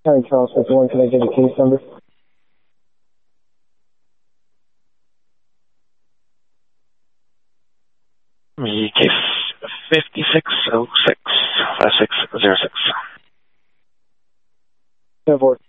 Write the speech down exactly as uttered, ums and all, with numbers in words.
Harry Charles fifty-one, can I get a case number? Me case fifty-six oh six five six zero six. ten four.